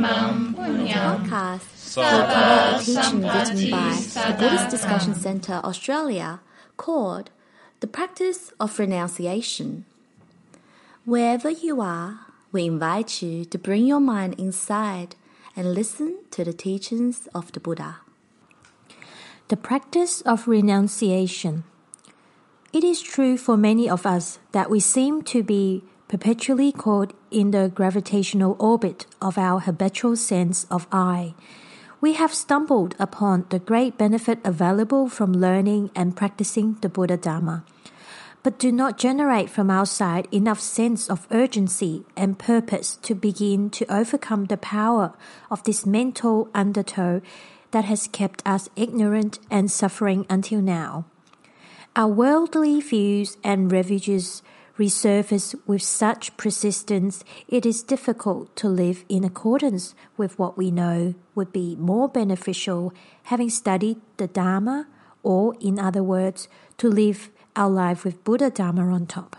Imam Punyam podcast will cover a teaching written by the Buddhist Discussion Centre Australia called The Practice of Renunciation. Wherever you are, we invite you to bring your mind inside and listen to the teachings of the Buddha. The practice of renunciation. It is true for many of us that we seem to be perpetually caught in the gravitational orbit of our habitual sense of I. We have stumbled upon the great benefit available from learning and practicing the Buddha Dharma, but do not generate from our side enough sense of urgency and purpose to begin to overcome the power of this mental undertow that has kept us ignorant and suffering until now. Our worldly views and refuges resurface with such persistence, it is difficult to live in accordance with what we know would be more beneficial having studied the Dharma, or in other words, to live our life with Buddha Dharma on top.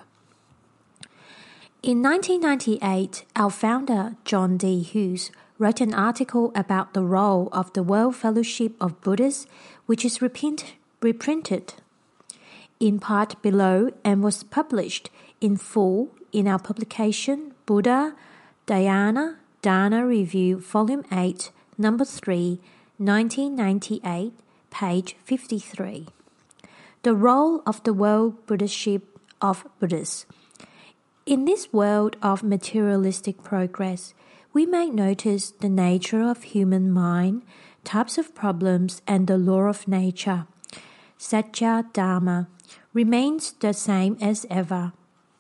In 1998, our founder, John D. Hughes, wrote an article about the role of the World Fellowship of Buddhists, which is reprinted in part below and was published in full in our publication Buddha Dhyana Dharna Review Volume 8, Number 3, 1998, page 53. The role of the World Buddhiship of Buddhists. In this world of materialistic progress, we may notice the nature of human mind, types of problems, and the law of nature. Satya Dharma remains the same as ever.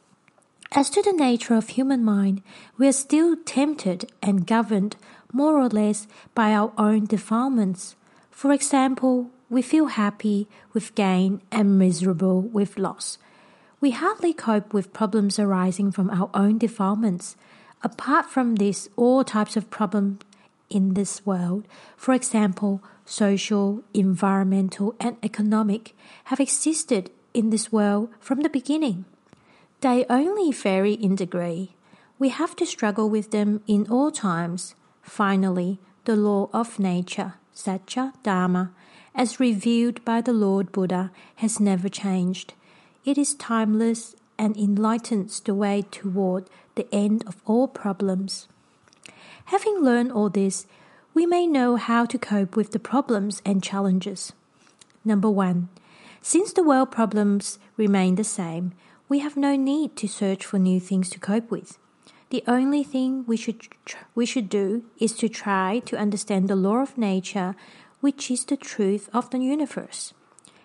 As to the nature of human mind, we are still tempted and governed more or less by our own defilements. For example, we feel happy with gain and miserable with loss. We hardly cope with problems arising from our own defilements. Apart from this, all types of problems in this world, for example, social, environmental, and economic, have existed in this world from the beginning. They only vary in degree. We have to struggle with them in all times. Finally, the law of nature, Satya Dharma, as revealed by the Lord Buddha, has never changed. It is timeless and enlightens the way toward the end of all problems. Having learned all this, we may know how to cope with the problems and challenges. Number 1. Since the world problems remain the same, we have no need to search for new things to cope with. The only thing we should do is to try to understand the law of nature, which is the truth of the universe.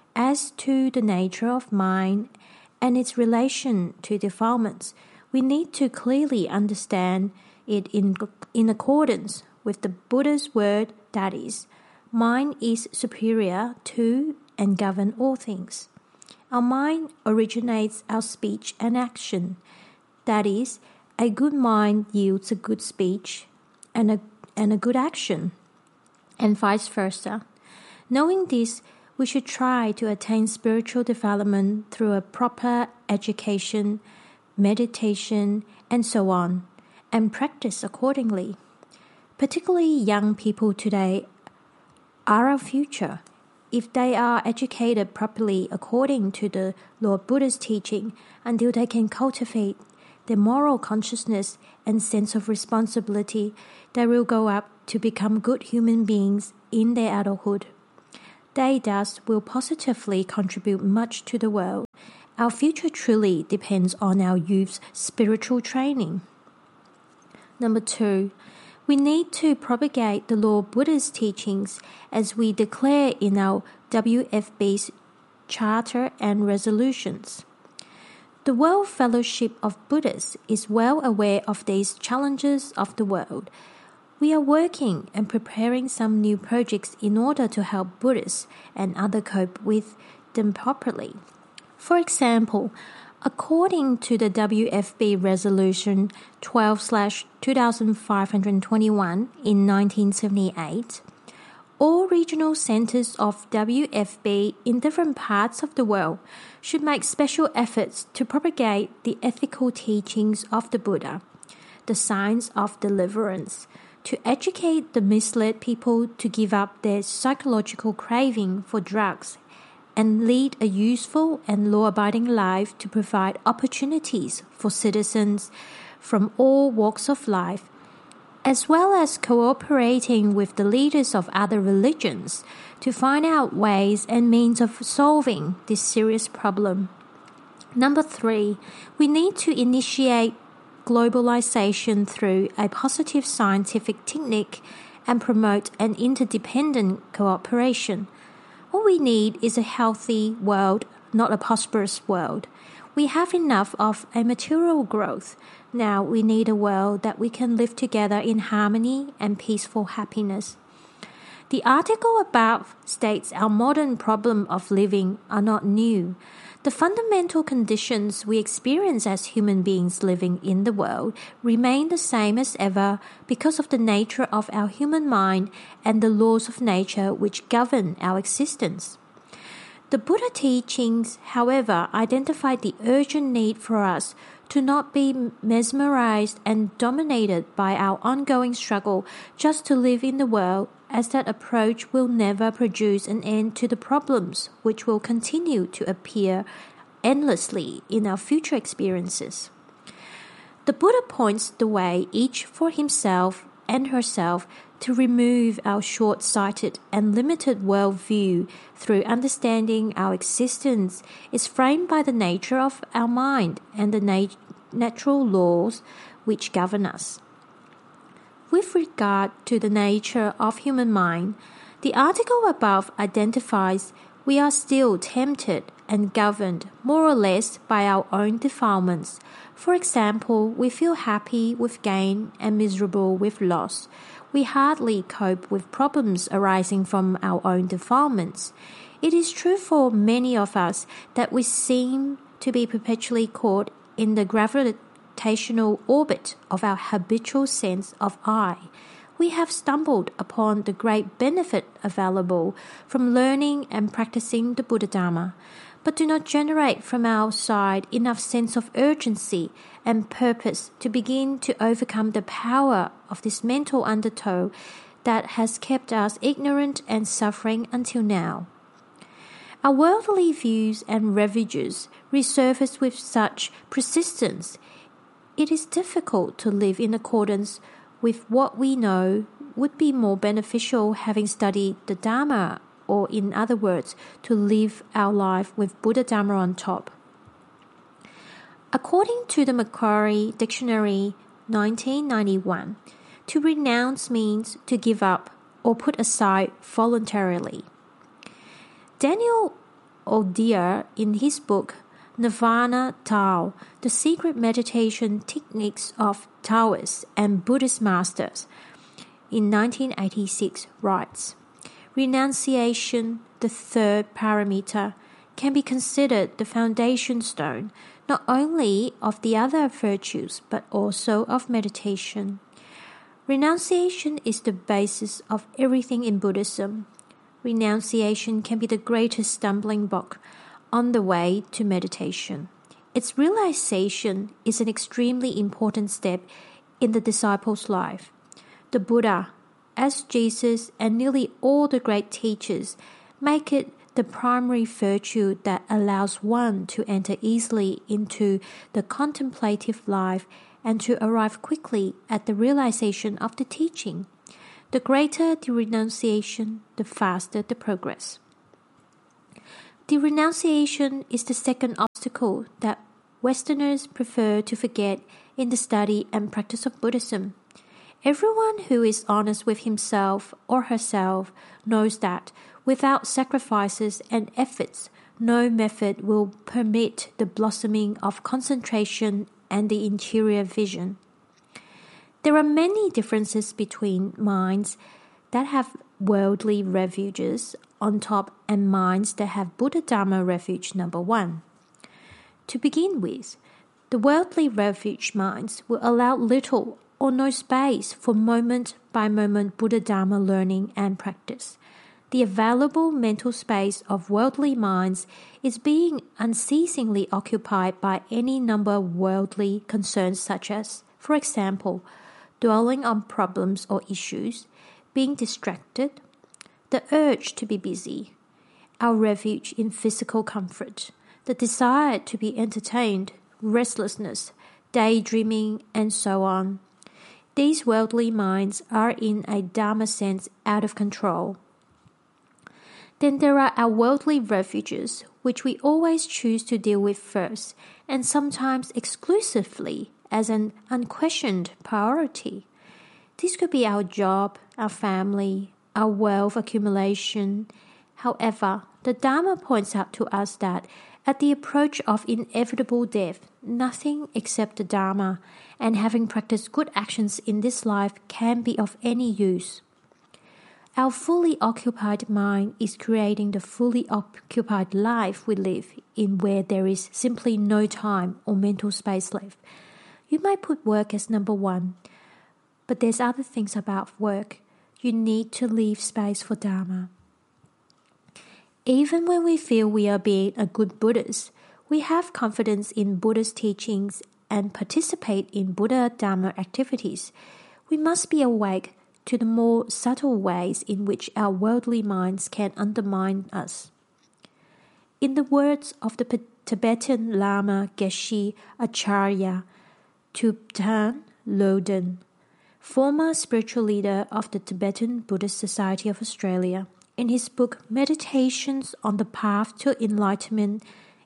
As to the nature of mind and its relation to defilements, we need to clearly understand it in accordance with the Buddha's word, that is, mind is superior to and govern all things. Our mind originates our speech and action. That is, a good mind yields a good speech and a good action, and vice versa. Knowing this, we should try to attain spiritual development through a proper education, meditation, and so on, and practice accordingly. Particularly young people today are our future. If they are educated properly according to the Lord Buddha's teaching until they can cultivate their moral consciousness and sense of responsibility, they will grow up to become good human beings in their adulthood. They thus will positively contribute much to the world. Our future truly depends on our youth's spiritual training. Number 2. We need to propagate the Lord Buddha's teachings as we declare in our WFB's Charter and Resolutions. The World Fellowship of Buddhists is well aware of these challenges of the world. We are working and preparing some new projects in order to help Buddhists and others cope with them properly. For example, according to the WFB Resolution 12/2521 in 1978, all regional centers of WFB in different parts of the world should make special efforts to propagate the ethical teachings of the Buddha, the signs of deliverance, to educate the misled people to give up their psychological craving for drugs and lead a useful and law-abiding life to provide opportunities for citizens from all walks of life, as well as cooperating with the leaders of other religions to find out ways and means of solving this serious problem. Number 3, we need to initiate globalization through a positive scientific technique and promote an interdependent cooperation. All we need is a healthy world, not a prosperous world. We have enough of a material growth. Now we need a world that we can live together in harmony and peaceful happiness. The article above states our modern problem of living are not new. The fundamental conditions we experience as human beings living in the world remain the same as ever because of the nature of our human mind and the laws of nature which govern our existence. The Buddha teachings, however, identified the urgent need for us to not be mesmerized and dominated by our ongoing struggle just to live in the world, as that approach will never produce an end to the problems which will continue to appear endlessly in our future experiences. The Buddha points the way each for himself and herself to remove our short-sighted and limited worldview through understanding our existence is framed by the nature of our mind and the natural laws which govern us. With regard to the nature of human mind, the article above identifies we are still tempted and governed more or less by our own defilements. For example, we feel happy with gain and miserable with loss. We hardly cope with problems arising from our own defilements. It is true for many of us that we seem to be perpetually caught in the gravitational orbit of our habitual sense of I. We have stumbled upon the great benefit available from learning and practicing the Buddha Dharma, but do not generate from our side enough sense of urgency and purpose to begin to overcome the power of this mental undertow that has kept us ignorant and suffering until now. Our worldly views and ravages resurface with such persistence. It is difficult to live in accordance with what we know would be more beneficial having studied the Dharma, or in other words, to live our life with Buddha Dharma on top. According to the Macquarie Dictionary 1991, to renounce means to give up or put aside voluntarily. Daniel O'Dea, in his book Nirvana Tao, The Secret Meditation Techniques of Taoists and Buddhist Masters, in 1986 writes, renunciation, the third paramita, can be considered the foundation stone not only of the other virtues but also of meditation. Renunciation is the basis of everything in Buddhism. Renunciation can be the greatest stumbling block on the way to meditation. Its realization is an extremely important step in the disciple's life. The Buddha, as Jesus and nearly all the great teachers, make it the primary virtue that allows one to enter easily into the contemplative life and to arrive quickly at the realization of the teaching. The greater the renunciation, the faster the progress. The renunciation is the second obstacle that Westerners prefer to forget in the study and practice of Buddhism. Everyone who is honest with himself or herself knows that without sacrifices and efforts, no method will permit the blossoming of concentration and the interior vision. There are many differences between minds that have worldly refuges on top and minds that have Buddha Dharma refuge number 1. To begin with, the worldly refuge minds will allow little or no space for moment-by-moment Buddha Dharma learning and practice. The available mental space of worldly minds is being unceasingly occupied by any number of worldly concerns such as, for example, dwelling on problems or issues, being distracted, the urge to be busy, our refuge in physical comfort, the desire to be entertained, restlessness, daydreaming, and so on. These worldly minds are in a Dharma sense out of control. Then there are our worldly refuges, which we always choose to deal with first, and sometimes exclusively as an unquestioned priority. This could be our job, our family, our wealth accumulation. However, the Dharma points out to us that at the approach of inevitable death, nothing except the Dharma and having practiced good actions in this life can be of any use. Our fully occupied mind is creating the fully occupied life we live in, where there is simply no time or mental space left. You might put work as number one, but there's other things about work. You need to leave space for Dharma. Even when we feel we are being a good Buddhist, we have confidence in Buddha's teachings and participate in Buddha Dharma activities, we must be awake to the more subtle ways in which our worldly minds can undermine us. In the words of the Tibetan Lama Geshe Acharya Thubten Lodden, former spiritual leader of the Tibetan Buddhist Society of Australia, in his book Meditations on the Path to Enlightenment,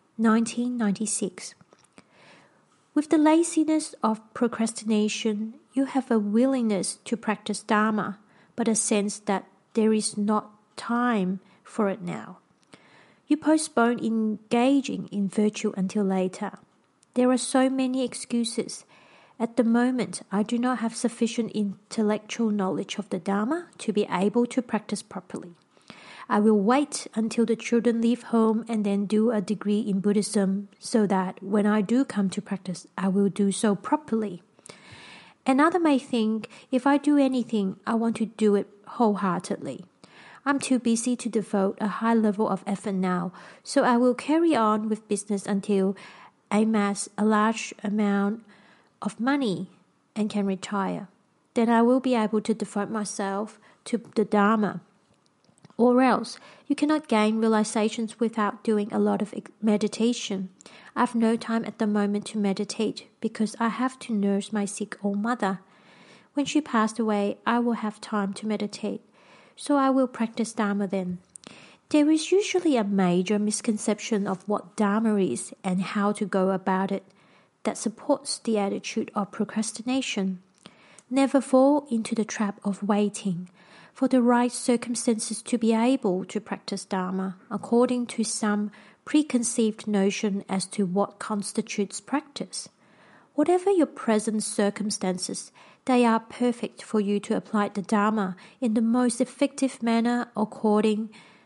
1996, with the laziness of procrastination, you have a willingness to practice Dharma, but a sense that there is not time for it now. You postpone engaging in virtue until later. There are so many excuses. At the moment, I do not have sufficient intellectual knowledge of the Dharma to be able to practice properly. I will wait until the children leave home and then do a degree in Buddhism so that when I do come to practice, I will do so properly. Another may think, if I do anything, I want to do it wholeheartedly. I'm too busy to devote a high level of effort now, so I will carry on with business until I amass a large amount of money and can retire. Then I will be able to devote myself to the Dharma. Or else, you cannot gain realizations without doing a lot of meditation. I have no time at the moment to meditate because I have to nurse my sick old mother. When she passed away, I will have time to meditate, so I will practice Dharma then. There is usually a major misconception of what Dharma is and how to go about it that supports the attitude of procrastination. Never fall into the trap of waiting for the right circumstances to be able to practice Dharma according to some preconceived notion as to what constitutes practice. Whatever your present circumstances, they are perfect for you to apply the Dharma in the most effective manner according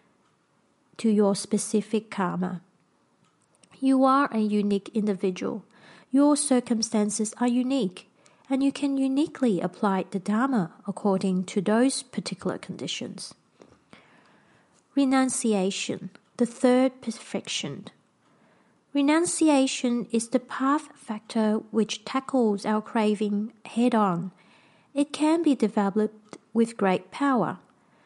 to your specific karma. You are a unique individual. Your circumstances are unique, and you can uniquely apply the Dharma according to those particular conditions. Renunciation, the third perfection. Renunciation is the path factor which tackles our craving head-on. It can be developed with great power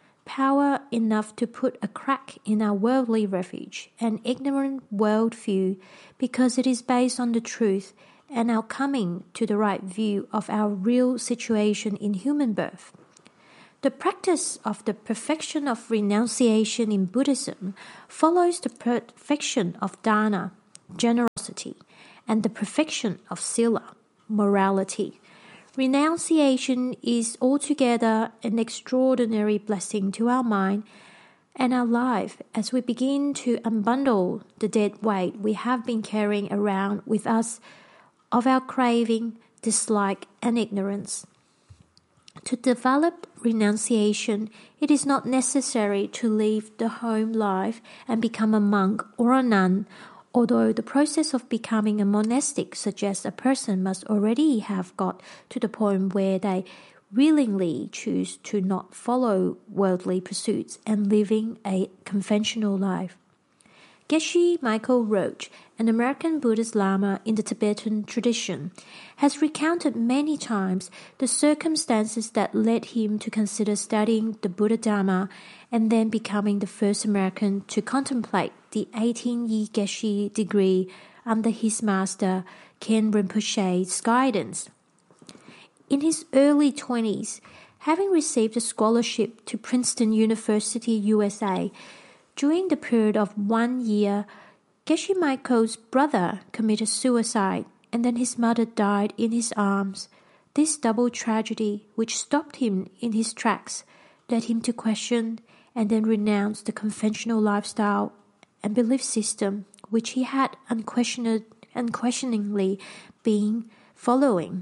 enough to put a crack in our worldly refuge and ignorant worldview because it is based on the truth and our coming to the right view of our real situation in human birth. The practice of the perfection of renunciation in Buddhism follows the perfection of dana, generosity, and the perfection of sila, morality. Renunciation is altogether an extraordinary blessing to our mind and our life as we begin to unbundle the dead weight we have been carrying around with us of our craving, dislike, and ignorance. To develop renunciation, it is not necessary to leave the home life and become a monk or a nun, although the process of becoming a monastic suggests a person must already have got to the point where they willingly choose to not follow worldly pursuits and living a conventional life. Geshe Michael Roach, an American Buddhist Lama in the Tibetan tradition, has recounted many times the circumstances that led him to consider studying the Buddha Dharma and then becoming the first American to contemplate the 18-year Geshe degree under his master Ken Rinpoche's guidance. In his early 20s, having received a scholarship to Princeton University, USA, during the period of 1 year, Geshe Michael's brother committed suicide and then his mother died in his arms. This double tragedy, which stopped him in his tracks, led him to question and then renounce the conventional lifestyle and belief system which he had unquestioningly been following.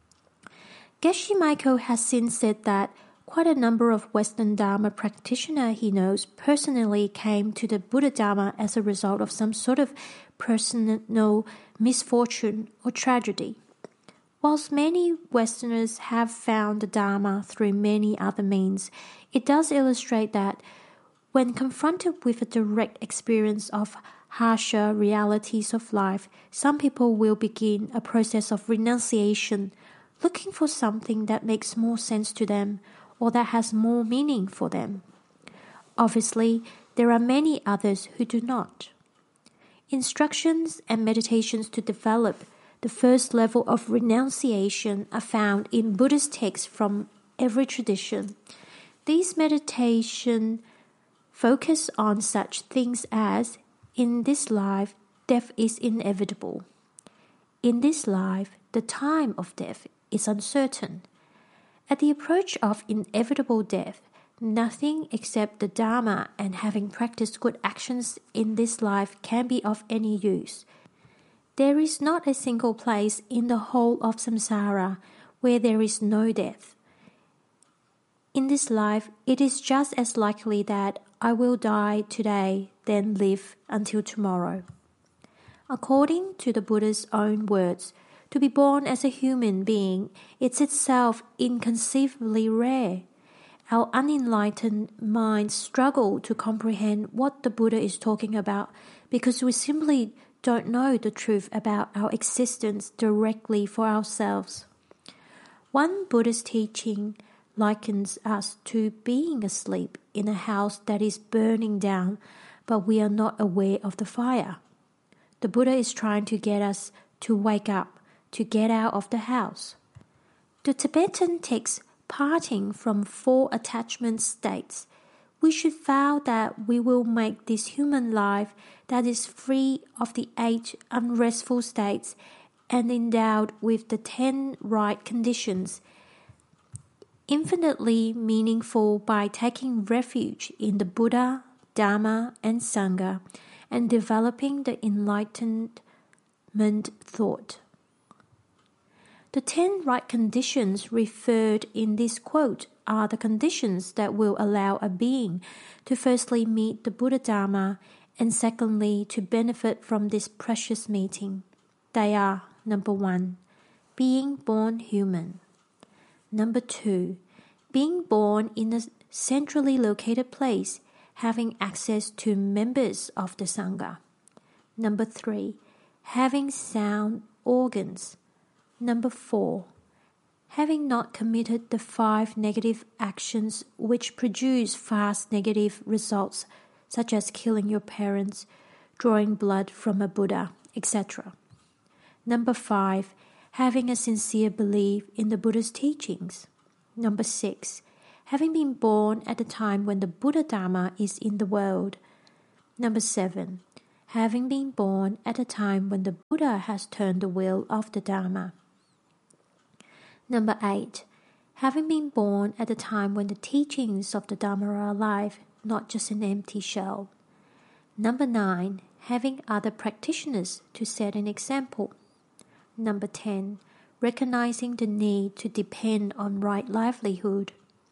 Geshe Michael has since said that quite a number of Western Dharma practitioners he knows personally came to the Buddha Dharma as a result of some sort of personal misfortune or tragedy. Whilst many Westerners have found the Dharma through many other means, it does illustrate that when confronted with a direct experience of harsher realities of life, some people will begin a process of renunciation, looking for something that makes more sense to them or that has more meaning for them. Obviously, there are many others who do not. Instructions and meditations to develop the first level of renunciation are found in Buddhist texts from every tradition. These meditations focus on such things as, in this life, death is inevitable. In this life, the time of death is uncertain. At the approach of inevitable death, nothing except the Dharma and having practiced good actions in this life can be of any use. There is not a single place in the whole of samsara where there is no death. In this life, it is just as likely that I will die today than live until tomorrow. According to the Buddha's own words, to be born as a human being is itself inconceivably rare. Our unenlightened minds struggle to comprehend what the Buddha is talking about because we simply don't know the truth about our existence directly for ourselves. One Buddhist teaching likens us to being asleep in a house that is burning down, but we are not aware of the fire. The Buddha is trying to get us to wake up, to get out of the house. The Tibetan text parting from 4 attachment states, we should vow that we will make this human life that is free of the 8 unrestful states and endowed with the 10 right conditions, infinitely meaningful by taking refuge in the Buddha, Dharma, and Sangha and developing the enlightenment thought. The 10 right conditions referred in this quote are the conditions that will allow a being to firstly meet the Buddha Dharma and secondly to benefit from this precious meeting. They are, number 1, being born human. Number 2, being born in a centrally located place, having access to members of the Sangha. Number 3, having sound organs. Number 4, having not committed the 5 negative actions which produce fast negative results, such as killing your parents, drawing blood from a Buddha, etc. Number 5, having a sincere belief in the Buddha's teachings. Number 6, having been born at the time when the Buddha Dharma is in the world. Number 7, having been born at a time when the Buddha has turned the wheel of the Dharma. Number 8, having been born at a time when the teachings of the Dharma are alive, not just an empty shell. Number 9, having other practitioners to set an example. Number 10, recognizing the need to depend on right livelihood.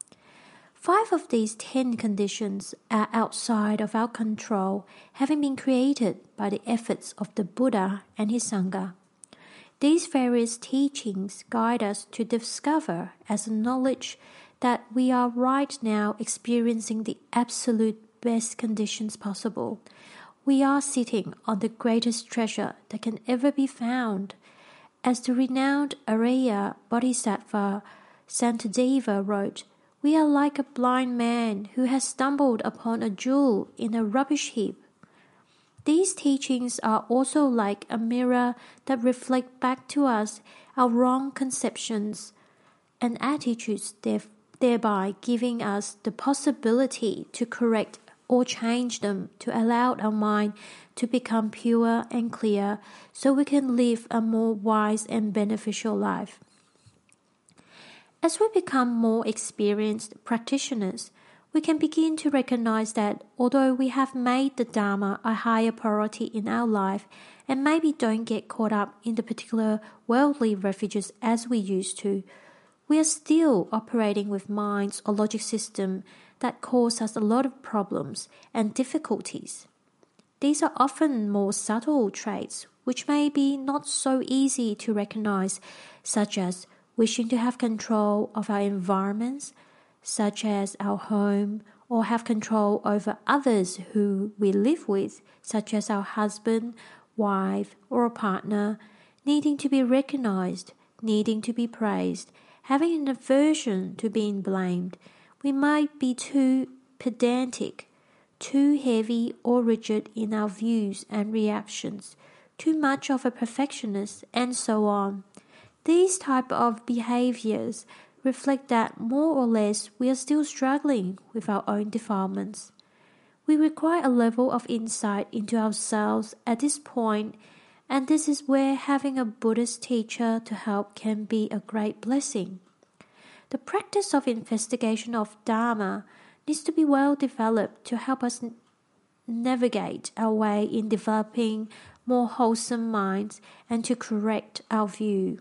5 of these 10 conditions are outside of our control, having been created by the efforts of the Buddha and his Sangha. These various teachings guide us to discover as a knowledge that we are right now experiencing the absolute best conditions possible, we are sitting on the greatest treasure that can ever be found. As the renowned Arya Bodhisattva Santideva wrote, we are like a blind man who has stumbled upon a jewel in a rubbish heap. These teachings are also like a mirror that reflect back to us our wrong conceptions and attitudes, thereby giving us the possibility to correct or change them to allow our mind to become pure and clear so we can live a more wise and beneficial life. As we become more experienced practitioners, we can begin to recognize that although we have made the Dharma a higher priority in our life and maybe don't get caught up in the particular worldly refuges as we used to, we are still operating with minds or logic system that cause us a lot of problems and difficulties. These are often more subtle traits which may be not so easy to recognize, such as wishing to have control of our environments, such as our home, or have control over others who we live with, such as our husband, wife, or a partner, needing to be recognized, needing to be praised, having an aversion to being blamed. We might be too pedantic, too heavy or rigid in our views and reactions, too much of a perfectionist, and so on. These type of behaviors reflect that more or less we are still struggling with our own defilements. We require a level of insight into ourselves at this point, and this is where having a Buddhist teacher to help can be a great blessing. The practice of investigation of Dharma needs to be well developed to help us navigate our way in developing more wholesome minds and to correct our view.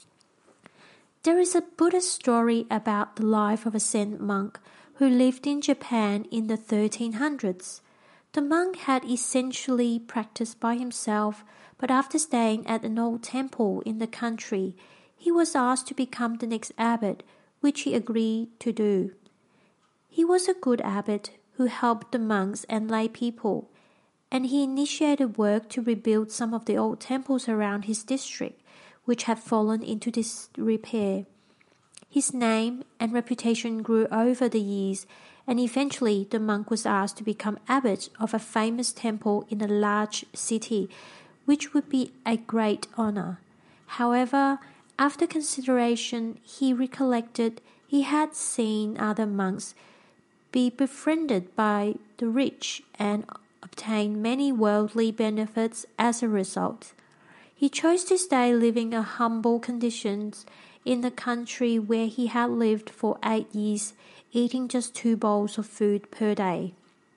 There is a Buddhist story about the life of a Zen monk who lived in Japan in the 1300s. The monk had essentially practiced by himself, but after staying at an old temple in the country, he was asked to become the next abbot, which he agreed to do. He was a good abbot who helped the monks and lay people, and he initiated work to rebuild some of the old temples around his district, which had fallen into disrepair. His name and reputation grew over the years, and eventually the monk was asked to become abbot of a famous temple in a large city, which would be a great honor. However, after consideration, he recollected he had seen other monks be befriended by the rich and obtain many worldly benefits as a result. He chose to stay living in humble conditions in the country where he had lived for 8 years, eating just 2 bowls of food per day.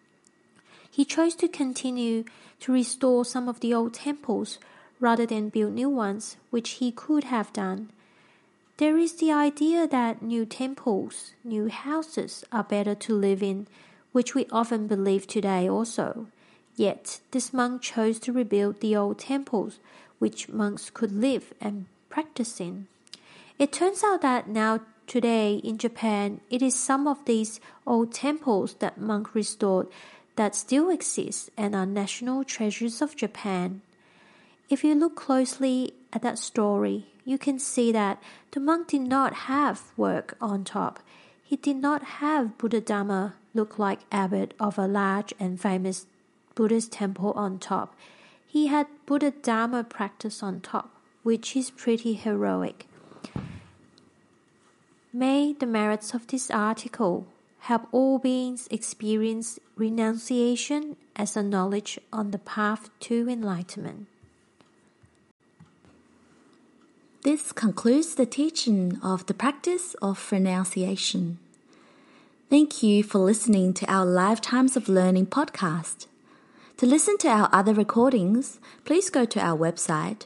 He chose to continue to restore some of the old temples rather than build new ones, which he could have done. There is the idea that new temples, new houses are better to live in, which we often believe today also. Yet this monk chose to rebuild the old temples, which monks could live and practice in. It turns out that now today in Japan, it is some of these old temples that monk restored that still exist and are national treasures of Japan. If you look closely at that story, you can see that the monk did not have work on top. He did not have Buddha Dhamma look like abbot of a large and famous Buddhist temple on top. He had Buddha Dhamma practice on top, which is pretty heroic. May the merits of this article help all beings experience renunciation as a knowledge on the path to enlightenment. This concludes the teaching of the practice of renunciation. Thank you for listening to our Lifetimes of Learning podcast. To listen to our other recordings, please go to our website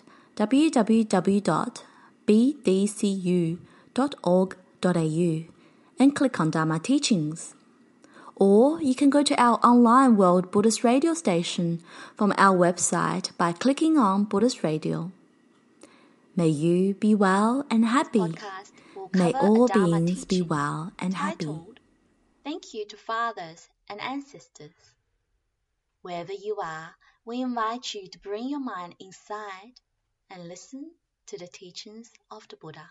www.bdcu.org.au and click on Dharma Teachings. Or you can go to our online World Buddhist Radio station from our website by clicking on Buddhist Radio. May you be well and happy. May all beings be well and happy. Thank you to fathers and ancestors. Wherever you are, we invite you to bring your mind inside and listen to the teachings of the Buddha.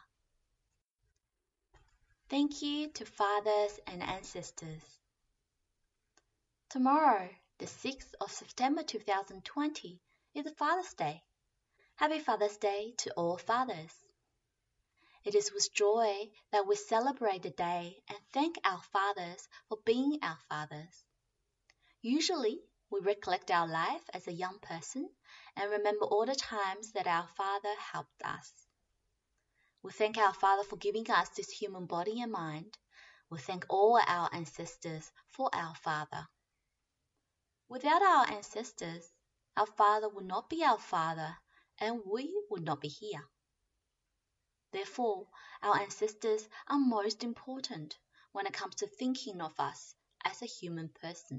Thank you to fathers and ancestors. Tomorrow, the 6th of September 2020, is Father's Day. Happy Father's Day to all fathers. It is with joy that we celebrate the day and thank our fathers for being our fathers. Usually, we recollect our life as a young person and remember all the times that our father helped us. We thank our Father for giving us this human body and mind. We thank all our ancestors for our Father. Without our ancestors, our Father would not be our Father and we would not be here. Therefore, our ancestors are most important when it comes to thinking of us as a human person.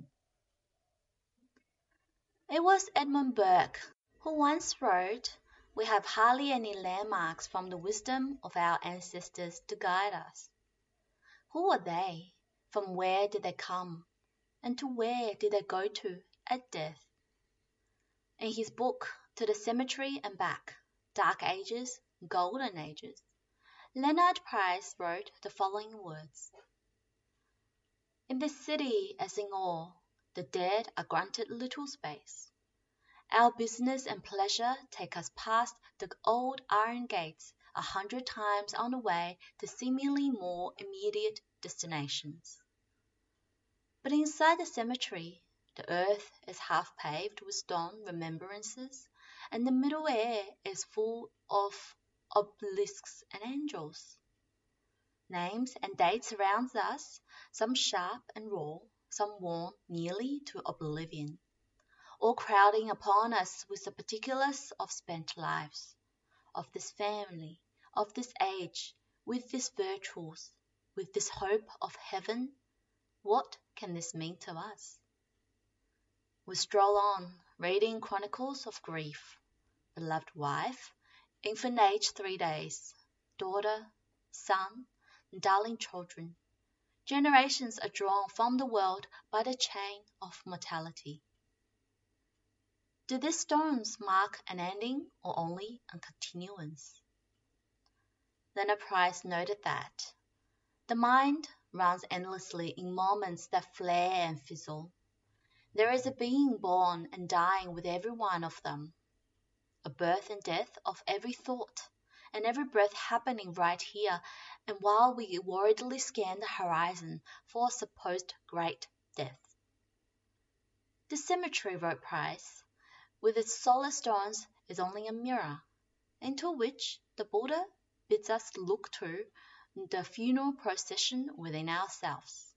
It was Edmund Burke who once wrote, "We have hardly any landmarks from the wisdom of our ancestors to guide us." Who were they? From where did they come? And to where did they go to at death? In his book, To the Cemetery and Back, Dark Ages, Golden Ages, Leonard Price wrote the following words. "In this city, as in all, the dead are granted little space. Our business and pleasure take us past the old iron gates 100 times on the way to seemingly more immediate destinations. But inside the cemetery, the earth is half paved with stone remembrances, and the middle air is full of obelisks and angels. Names and dates surround us, some sharp and raw, some worn nearly to oblivion, all crowding upon us with the particulars of spent lives, of this family, of this age, with these virtues, with this hope of heaven. What can this mean to us?" We stroll on, reading chronicles of grief, beloved wife, infant aged 3 days, daughter, son, darling children. Generations are drawn from the world by the chain of mortality. Do these stones mark an ending or only a continuance? Leonard Price noted that the mind runs endlessly in moments that flare and fizzle. There is a being born and dying with every one of them, a birth and death of every thought, and every breath happening right here, and while we worriedly scan the horizon for a supposed great death. The cemetery, wrote Price, with its solid stones is only a mirror, into which the Buddha bids us look through the funeral procession within ourselves.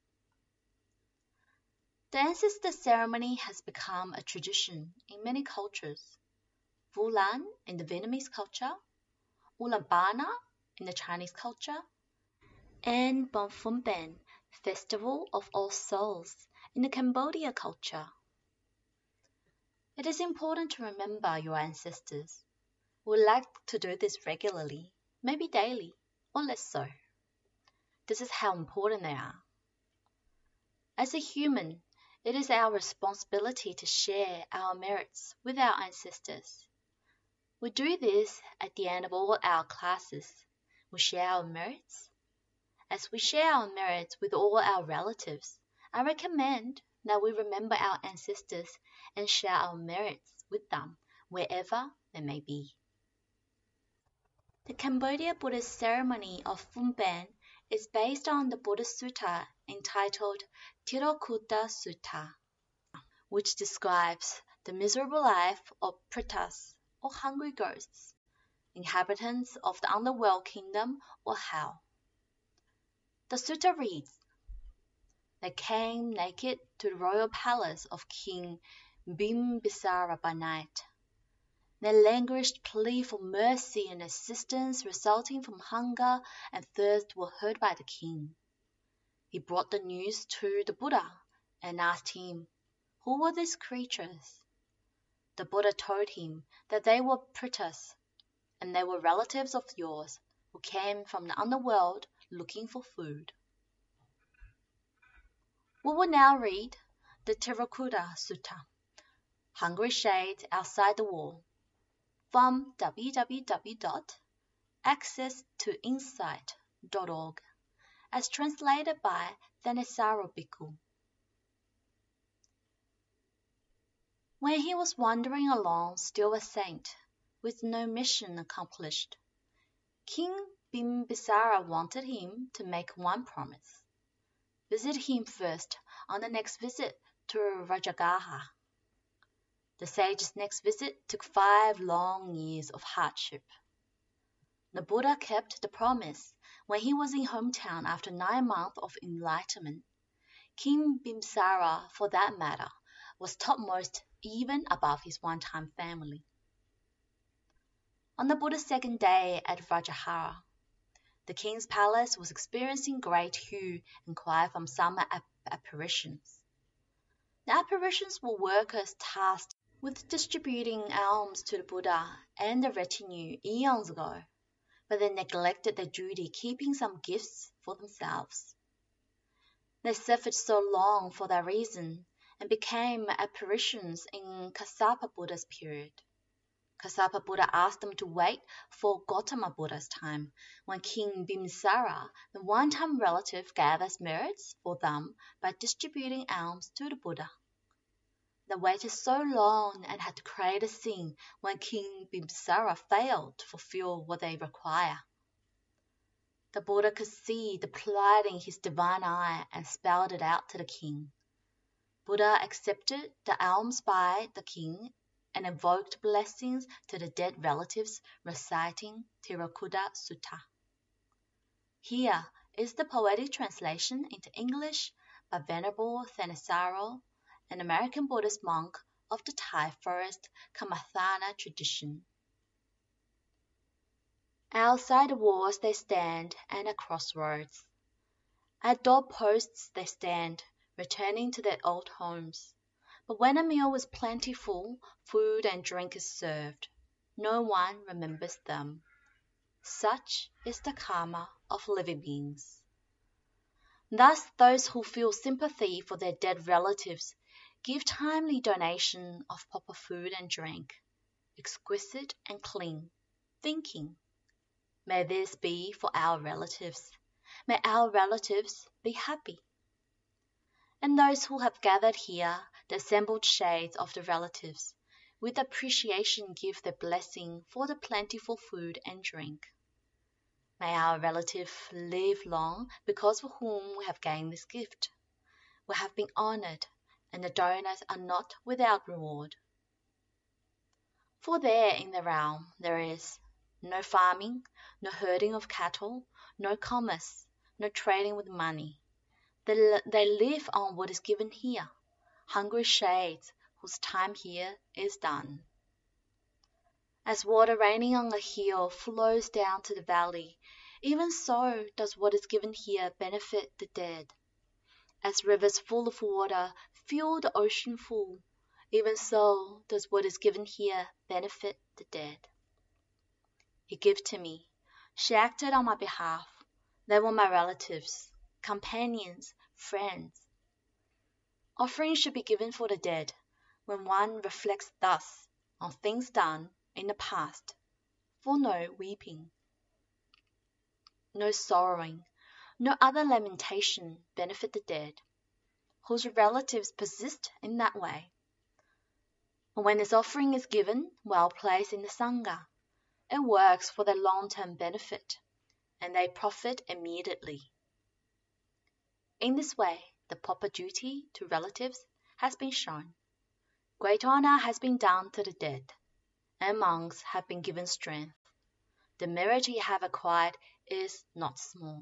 The ancestor ceremony has become a tradition in many cultures. Vu Lan in the Vietnamese culture, Ulam Bana in the Chinese culture, and Bon Phu Ben, Festival of All Souls, in the Cambodia culture. It is important to remember your ancestors. We like to do this regularly, maybe daily, or less so. This is how important they are. As a human, it is our responsibility to share our merits with our ancestors. We do this at the end of all our classes. We share our merits. As we share our merits with all our relatives, I recommend that we remember our ancestors and share our merits with them wherever they may be. The Cambodia Buddhist ceremony of Phum Ben is based on the Buddhist sutta entitled Tirokutta Sutta, which describes the miserable life of pretas, or hungry ghosts, inhabitants of the underworld kingdom or hell. The sutta reads, "They came naked to the royal palace of King Bimbisara by night. Their languished plea for mercy and assistance resulting from hunger and thirst were heard by the king. He brought the news to the Buddha and asked him, 'Who were these creatures?' The Buddha told him that they were pretas, and they were relatives of yours who came from the underworld looking for food." We will now read the Tirokutta Sutta. Hungry Shades Outside the Wall, from www.accesstoinsight.org, as translated by Thanissaro Bhikkhu. When he was wandering along, still a saint, with no mission accomplished, King Bimbisara wanted him to make one promise: visit him first on the next visit to Rajagaha. The sage's next visit took 5 long years of hardship. The Buddha kept the promise when he was in hometown after 9 months of enlightenment. King Bimbisara, for that matter, was topmost even above his one-time family. On the Buddha's second day at Rajagaha, the king's palace was experiencing great hue and cry from some apparitions. The apparitions were workers tasked with distributing alms to the Buddha and the retinue eons ago, but they neglected their duty, keeping some gifts for themselves. They suffered so long for that reason and became apparitions in Kassapa Buddha's period. Kassapa Buddha asked them to wait for Gautama Buddha's time, when King Bimbisara, the one-time relative, gathers merits for them by distributing alms to the Buddha. They waited so long and had to create a scene when King Bimbisara failed to fulfill what they require. The Buddha could see the plight in his divine eye and spelled it out to the king. Buddha accepted the alms by the king and invoked blessings to the dead relatives, reciting Tirakuta Sutta. Here is the poetic translation into English by Venerable Thanissaro, an American Buddhist monk of the Thai forest Kamathana tradition. Outside the walls they stand, and at crossroads. At doorposts they stand, returning to their old homes. But when a meal is plentiful, food and drink is served, no one remembers them. Such is the karma of living beings. Thus, those who feel sympathy for their dead relatives give timely donation of proper food and drink, exquisite and clean, thinking, may this be for our relatives. May our relatives be happy. And those who have gathered here, the assembled shades of the relatives, with appreciation give their blessing for the plentiful food and drink. May our relative live long, because for whom we have gained this gift. We have been honored, and the donors are not without reward. For there in the realm there is no farming, no herding of cattle, no commerce, no trading with money. They live on what is given here, hungry shades whose time here is done. As water raining on a hill flows down to the valley, even so does what is given here benefit the dead. As rivers full of water fill the ocean full, even so does what is given here benefit the dead. He gave to me. She acted on my behalf. They were my relatives, companions, friends. Offerings should be given for the dead when one reflects thus on things done in the past, for no weeping, no sorrowing, no other lamentation benefit the dead, whose relatives persist in that way. But when this offering is given, well placed in the Sangha, it works for their long-term benefit, and they profit immediately. In this way, the proper duty to relatives has been shown. Great honor has been done to the dead, and monks have been given strength. The merit ye have acquired is not small.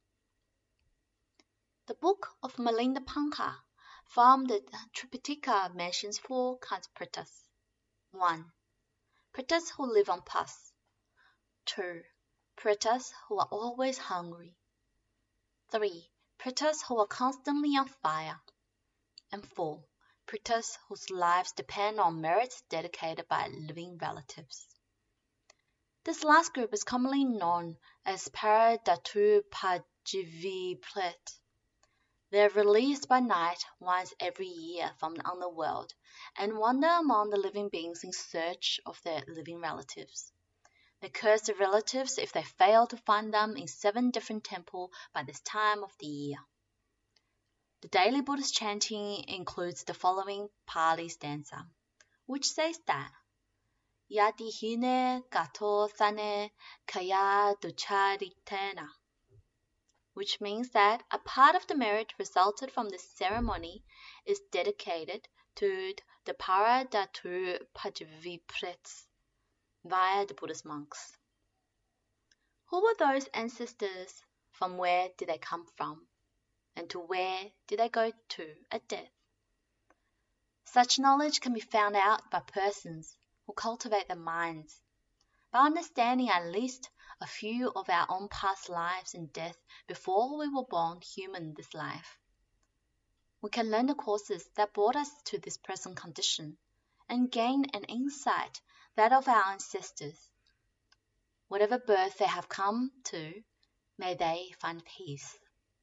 The book of Milinda Panka from the Tripitaka mentions 4 kinds of pretas. 1. Pretas who live on pus. 2. Pretas who are always hungry. 3. Pretas who are constantly on fire. And 4. Pretas whose lives depend on merits dedicated by living relatives. This last group is commonly known as Paradatu Pajiviplet. They are released by night once every year from the underworld and wander among the living beings in search of their living relatives. They curse the relatives if they fail to find them in 7 different temples by this time of the year. The daily Buddhist chanting includes the following Pali stanza, which says that Yati hine gato thane kaya ducharitena, which means that a part of the merit resulted from this ceremony is dedicated to the Paradatu Pajaviprets via the Buddhist monks. Who were those ancestors? From where did they come from? And to where did they go to at death? Such knowledge can be found out by persons who cultivate their minds, by understanding at least a few of our own past lives and death before we were born human this life. We can learn the causes that brought us to this present condition and gain an insight that of our ancestors. Whatever birth they have come to, may they find peace.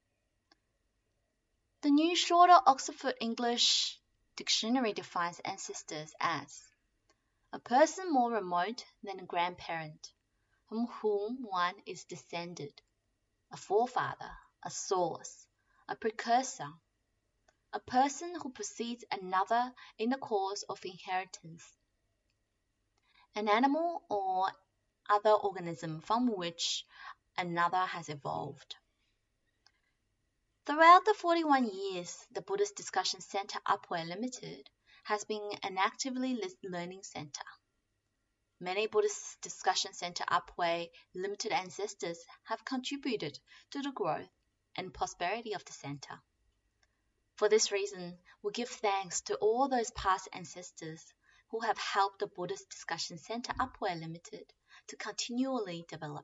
The new shorter Oxford English Dictionary defines ancestors as a person more remote than a grandparent, from whom one is descended, a forefather, a source, a precursor, a person who precedes another in the course of inheritance, an animal or other organism from which another has evolved. Throughout the 41 years, the Buddhist Discussion Center Upwey Limited has been an actively learning center. Many Buddhist Discussion Center Upwey Limited ancestors have contributed to the growth and prosperity of the center. For this reason, we give thanks to all those past ancestors who have helped the Buddhist Discussion Center Upwey Limited to continually develop.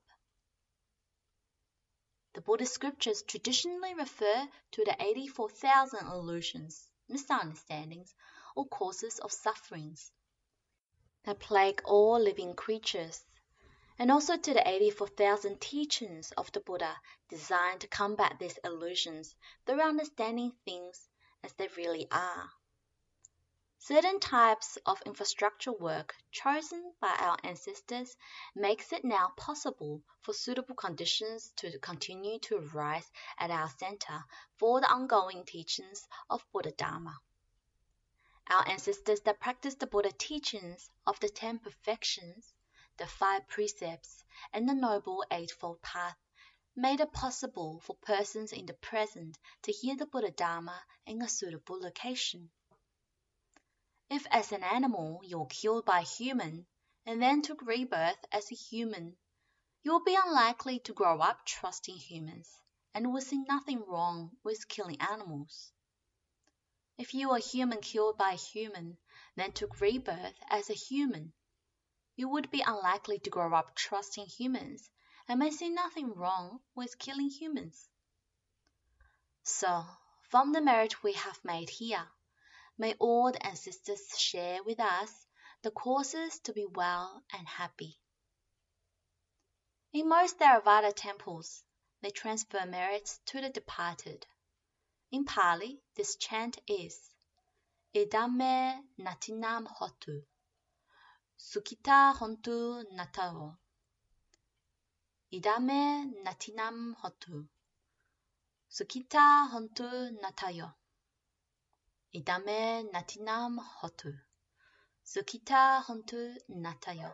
The Buddhist scriptures traditionally refer to the 84,000 illusions, misunderstandings, or causes of sufferings that plague all living creatures, and also to the 84,000 teachings of the Buddha designed to combat these illusions through understanding things as they really are. Certain types of infrastructure work chosen by our ancestors makes it now possible for suitable conditions to continue to arise at our center for the ongoing teachings of Buddha Dharma. Our ancestors that practiced the Buddha teachings of the 10 perfections, the 5 precepts, and the Noble Eightfold Path made it possible for persons in the present to hear the Buddha Dharma in a suitable location. If as an animal you were killed by a human and then took rebirth as a human, you will be unlikely to grow up trusting humans and will see nothing wrong with killing animals. If you were a human killed by a human, then took rebirth as a human, you would be unlikely to grow up trusting humans and may see nothing wrong with killing humans. So, from the merit we have made here, may all the ancestors share with us the causes to be well and happy. In most Theravada temples, they transfer merits to the departed. In Pali, this chant is Idame natinam hotu, Sukhita hontu nataro. Idame natinam hotu, Sukhita hontu natayo. Idame natinam hotu, Sukhita hontu natayo.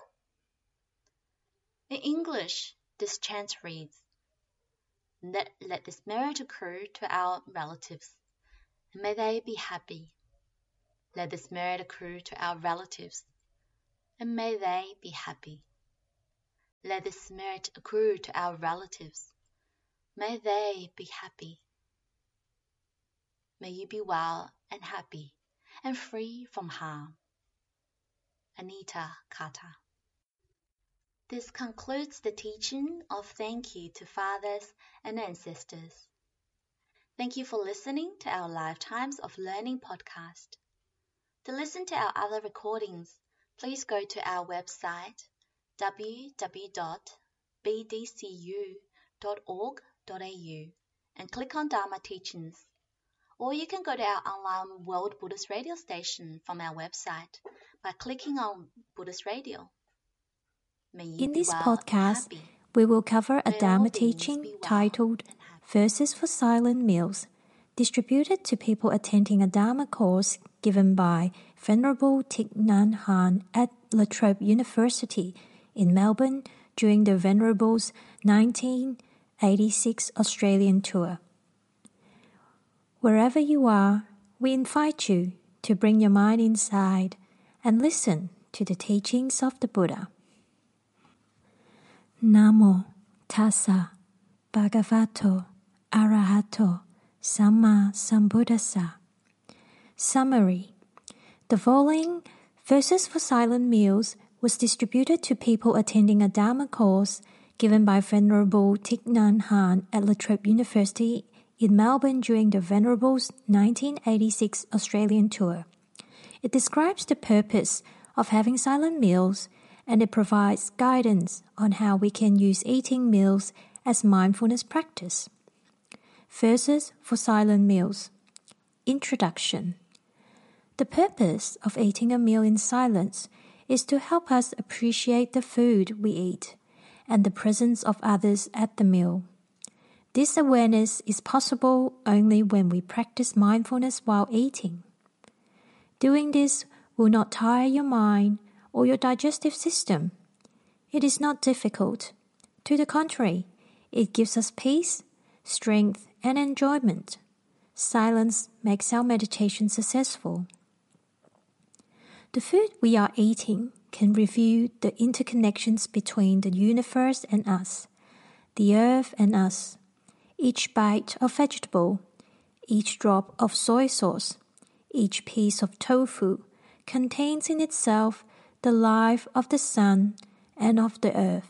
In English, this chant reads, Let this merit accrue to our relatives, and may they be happy. Let this merit accrue to our relatives, and may they be happy. Let this merit accrue to our relatives, may they be happy. May you be well and happy and free from harm. Anita Carter. This concludes the teaching of Thank You to Fathers and Ancestors. Thank you for listening to our Lifetimes of Learning podcast. To listen to our other recordings, please go to our website www.bdcu.org.au and click on Dharma Teachings. Or you can go to our online World Buddhist Radio station from our website by clicking on Buddhist Radio. May you In be this well and podcast, happy. we will cover a May all Dharma beings teaching be well titled and happy. Verses for Silent Meals, distributed to people attending a Dharma course given by Venerable Thich Nhat Hanh at La Trobe University in Melbourne during the Venerable's 1986 Australian tour. Wherever you are, we invite you to bring your mind inside and listen to the teachings of the Buddha. Namo Tassa Bhagavato Arahato Samma Sambuddhassa. Summary. The following Verses for Silent Meals was distributed to people attending a Dharma course given by Venerable Thich Nhat Hanh at La Trobe University in Melbourne during the Venerable's 1986 Australian tour. It describes the purpose of having silent meals, and it provides guidance on how we can use eating meals as mindfulness practice. Verses for Silent Meals. Introduction. The purpose of eating a meal in silence is to help us appreciate the food we eat and the presence of others at the meal. This awareness is possible only when we practice mindfulness while eating. Doing this will not tire your mind or your digestive system. It is not difficult. To the contrary, it gives us peace, strength, and enjoyment. Silence makes our meditation successful. The food we are eating can reveal the interconnections between the universe and us, the earth and us. Each bite of vegetable, each drop of soy sauce, each piece of tofu contains in itself the life of the sun and of the earth.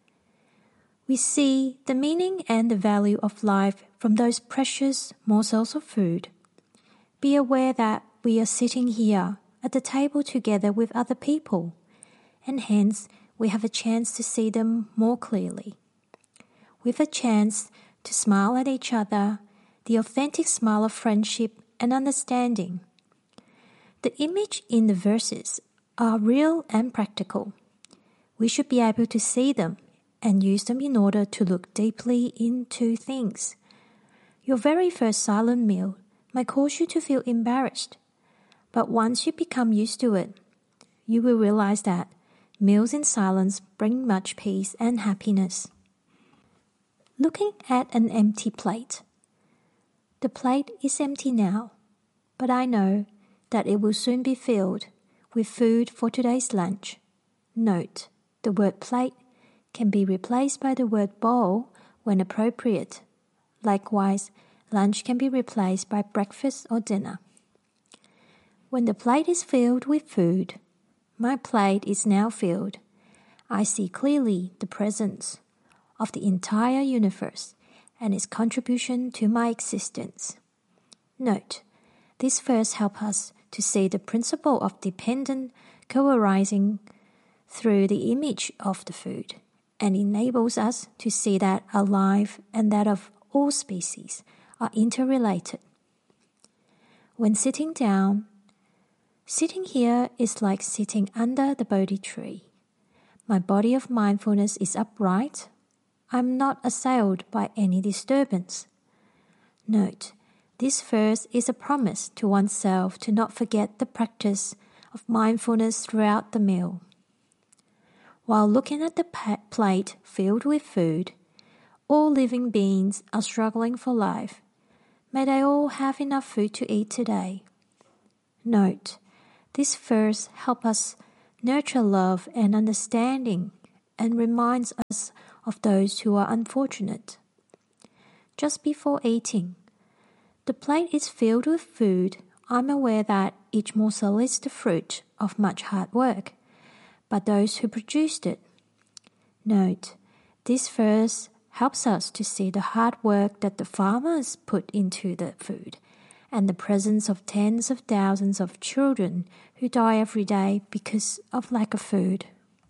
We see the meaning and the value of life from those precious morsels of food. Be aware that we are sitting here at the table together with other people, and hence we have a chance to see them more clearly. With a chance to smile at each other, the authentic smile of friendship and understanding. The image in the verses are real and practical. We should be able to see them and use them in order to look deeply into things. Your very first silent meal might cause you to feel embarrassed, but once you become used to it, you will realize that meals in silence bring much peace and happiness. Looking at an empty plate. The plate is empty now, but I know that it will soon be filled with food for today's lunch. Note, the word plate can be replaced by the word bowl when appropriate. Likewise, lunch can be replaced by breakfast or dinner. When the plate is filled with food, my plate is now filled. I see clearly the presence of the entire universe and its contribution to my existence. Note, this verse helps us to see the principle of dependent co-arising through the image of the food, and enables us to see that our life and that of all species are interrelated. When sitting down, sitting here is like sitting under the Bodhi tree. My body of mindfulness is upright. I'm not assailed by any disturbance. Note, this verse is a promise to oneself to not forget the practice of mindfulness throughout the meal. While looking at the plate filled with food, all living beings are struggling for life. May they all have enough food to eat today. Note, this verse helps us nurture love and understanding and reminds us of those who are unfortunate. Just before eating, the plate is filled with food. I'm aware that each morsel is the fruit of much hard work, but those who produced it. Note, this verse helps us to see the hard work that the farmers put into the food and the presence of tens of thousands of children who die every day because of lack of food.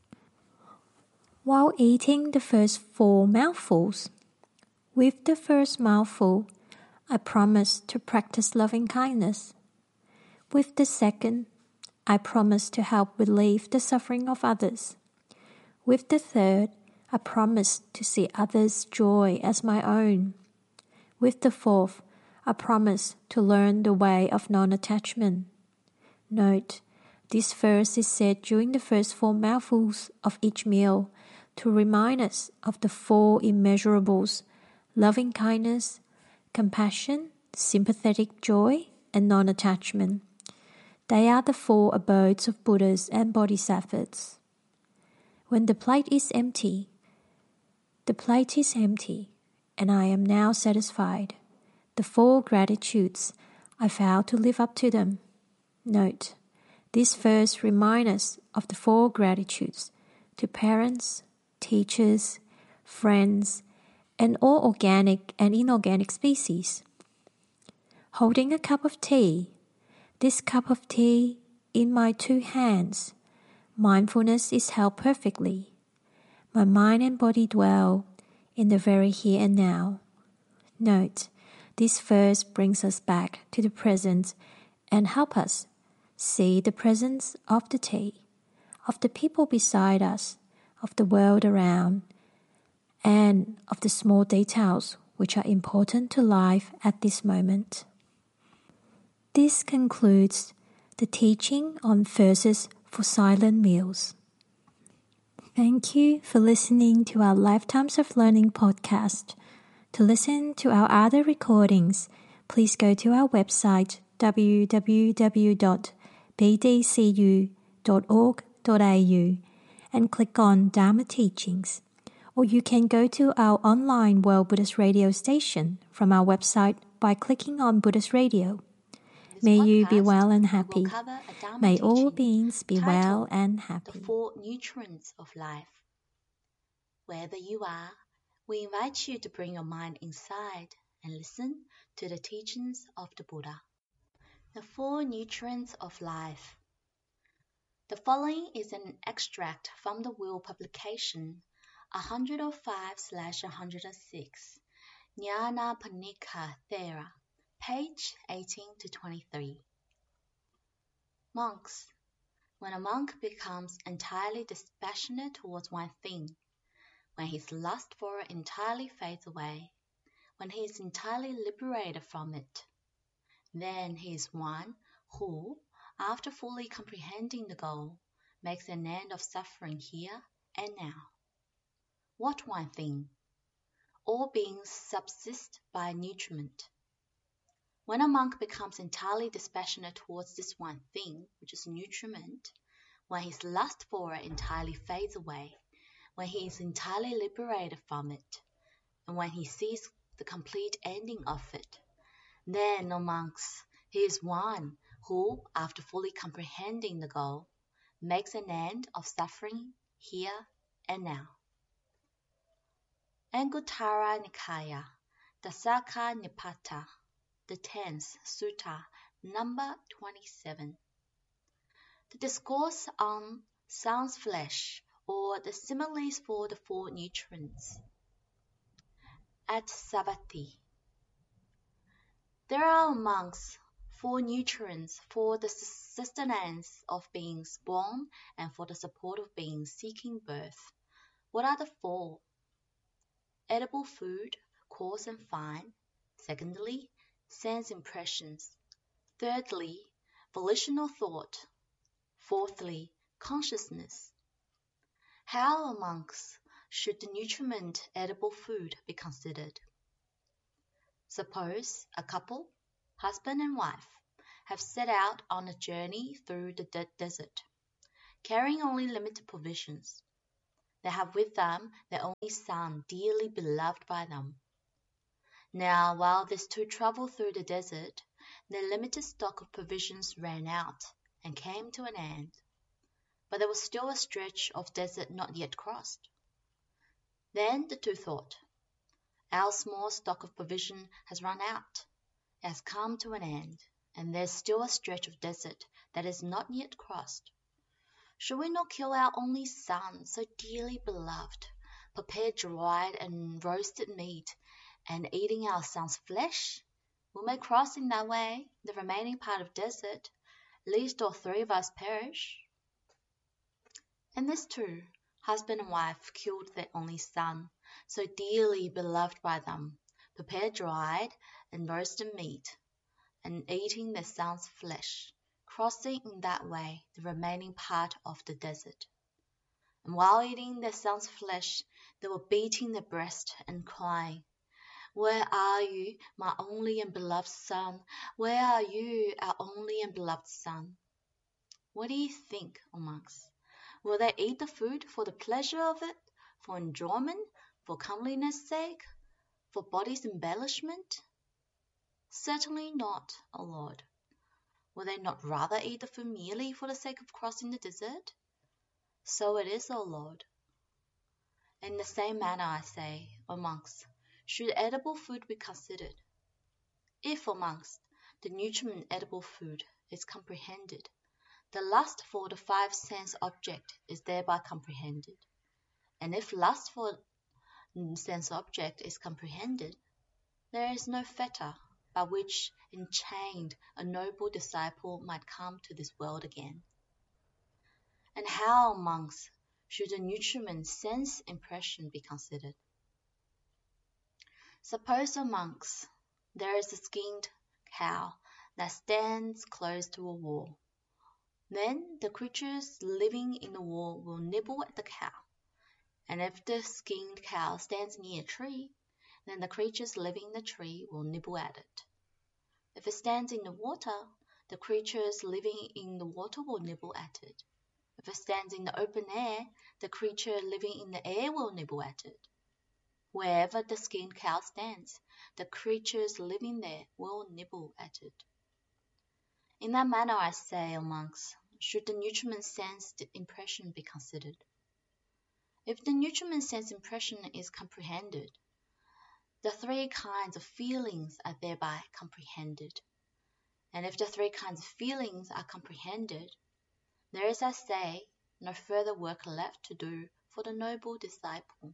While eating the first 4 mouthfuls, with the first mouthful, I promise to practice loving kindness. With the second, I promise to help relieve the suffering of others. With the third, I promise to see others' joy as my own. With the fourth, I promise to learn the way of non-attachment. Note, this verse is said during the first 4 mouthfuls of each meal to remind us of the 4 immeasurables: loving kindness, compassion, sympathetic joy, and non-attachment. They are the 4 abodes of Buddhas and Bodhisattvas. When the plate is empty, and I am now satisfied. The 4 gratitudes, I vow to live up to them. Note, this verse reminds us of the 4 gratitudes to parents, teachers, friends, and all organic and inorganic species. Holding a cup of tea, this cup of tea in my 2 hands, mindfulness is held perfectly. My mind and body dwell in the very here and now. Note, this verse brings us back to the present and help us see the presence of the tea, of the people beside us, of the world around, and of the small details which are important to life at this moment. This concludes the teaching on verses for silent meals. Thank you for listening to our Lifetimes of Learning podcast. To listen to our other recordings, please go to our website www.bdcu.org.au and click on Dharma Teachings. Or you can go to our online World Buddhist Radio station from our website by clicking on Buddhist Radio. May you be well and happy. May all beings be well and happy. The 4 nutrients of life. Wherever you are, we invite you to bring your mind inside and listen to the teachings of the Buddha. The 4 nutrients of life. The following is an extract from the Will publication 105/106, Nyanaponika Thera, page 18 to 23. Monks. When a monk becomes entirely dispassionate towards one thing, when his lust for it entirely fades away, when he is entirely liberated from it, then he is one who, after fully comprehending the goal, makes an end of suffering here and now. What one thing? All beings subsist by nutriment. When a monk becomes entirely dispassionate towards this one thing, which is nutriment, when his lust for it entirely fades away, when he is entirely liberated from it, and when he sees the complete ending of it, then, O monks, he is one who, after fully comprehending the goal, makes an end of suffering here and now. Anguttara Nikaya, Dasaka Nipata, the 10th Sutta, number 27. The discourse on sun's flesh, or the similes for the 4 nutrients. At Savatthi. There are amongst 4 nutrients for the sustenance of beings born and for the support of beings seeking birth. What are the 4? Edible food, coarse and fine. Secondly, sense impressions. Thirdly, volitional thought. Fourthly, consciousness. How amongst should the nutriment edible food be considered? Suppose a couple, husband and wife, have set out on a journey through the desert, carrying only limited provisions. They have with them their only son, dearly beloved by them. Now, while these 2 traveled through the desert, their limited stock of provisions ran out and came to an end. But there was still a stretch of desert not yet crossed. Then the 2 thought, our small stock of provision has run out, it has come to an end, and there's still a stretch of desert that is not yet crossed. Should we not kill our only son, so dearly beloved, prepare dried and roasted meat, and eating our son's flesh, We may cross in that way the remaining part of desert, lest all three of us perish. And this too, husband and wife killed their only son, so dearly beloved by them, prepared dried and roasted meat, and eating their son's flesh, crossing in that way the remaining part of the desert. And while eating their son's flesh, they were beating their breast and crying, "Where are you, my only and beloved son? Where are you, our only and beloved son?" What do you think, O monks? Will they eat the food for the pleasure of it, for enjoyment, for comeliness' sake, for body's embellishment? Certainly not, O Lord. Will they not rather eat the food merely for the sake of crossing the desert? So it is, O Lord. In the same manner, I say, O monks, should edible food be considered. If, O monks, the nutriment edible food is comprehended, the lust for the five sense object is thereby comprehended. And if lust for sense object is comprehended, there is no fetter by which enchained a noble disciple might come to this world again. And how, monks, should the nutriment sense impression be considered? Suppose, O monks, there is a skinned cow that stands close to a wall. Then the creatures living in the wall will nibble at the cow. And if the skinned cow stands near a tree, then the creatures living in the tree will nibble at it. If it stands in the water, the creatures living in the water will nibble at it. If it stands in the open air, the creature living in the air will nibble at it. Wherever the skinned cow stands, the creatures living there will nibble at it. In that manner, I say, O monks, should the nutriment sense impression be considered. If the nutriment sense impression is comprehended, the three kinds of feelings are thereby comprehended. And if the three kinds of feelings are comprehended, there is, I say, no further work left to do for the noble disciple.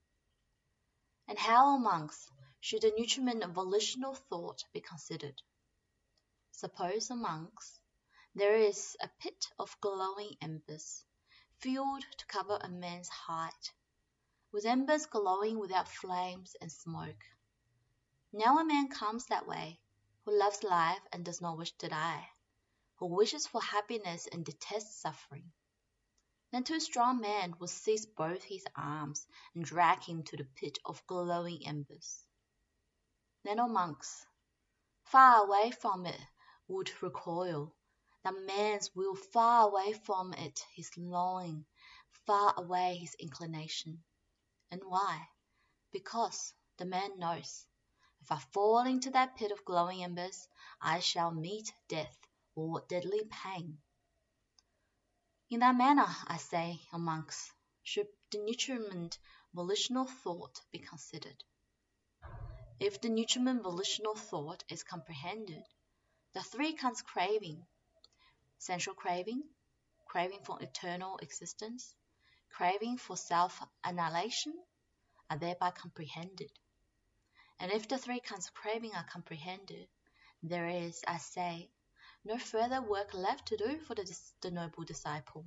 And how, O monks, should the nutriment of volitional thought be considered? Suppose, O monks, there is a pit of glowing embers, filled to cover a man's height, with embers glowing without flames and smoke. Now a man comes that way, who loves life and does not wish to die, who wishes for happiness and detests suffering. Then two strong men will seize both his arms and drag him to the pit of glowing embers. Then, O monks, far away from it would recoil, that man's will, far away from it his longing, far away his inclination. And why? Because the man knows, if I fall into that pit of glowing embers, I shall meet death or deadly pain. In that manner, I say, O monks, should the nutriment volitional thought be considered. If the nutriment volitional thought is comprehended, the three kinds of craving, sensual craving, craving for eternal existence, craving for self-annihilation, are thereby comprehended. And if the three kinds of craving are comprehended, there is, I say, no further work left to do for the noble disciple.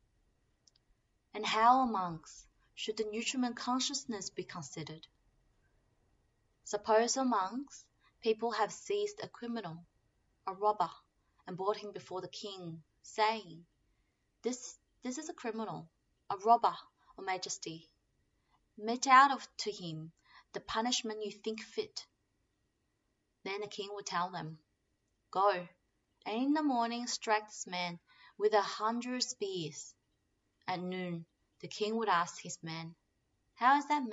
And how, O monks, should the nutriment consciousness be considered? Suppose, O monks, people have seized a criminal, a robber, and brought him before the king, saying, This is a criminal, a robber, O Majesty. Mete out to him the punishment you think fit. Then the king would tell them, Go, and in the morning strike this man with 100 spears. At noon, the king would ask his men, How is that